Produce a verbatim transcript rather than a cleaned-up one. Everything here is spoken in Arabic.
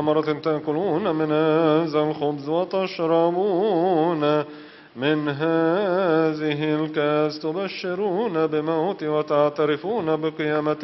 مرة تأكلون من هذا الخبز وتشربون من هذه الكاس تبشرون بموت وتعترفون بقيامته